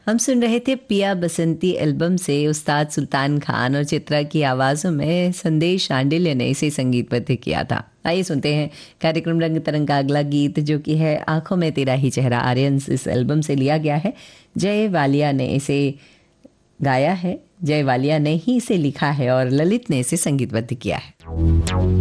हम सुन रहे थे पिया बसंती एल्बम से उस्ताद सुल्तान खान और चित्रा की आवाज़ों में संदेश शांडिल्य ने इसे संगीतबद्ध किया था। आइए सुनते हैं कार्यक्रम रंग तरंग का अगला गीत, जो कि है आंखों में तेरा ही चेहरा। आर्यंस इस एल्बम से लिया गया है। जय वालिया ने इसे गाया है, जय वालिया ने ही इसे लिखा है और ललित ने इसे संगीतबद्ध किया है।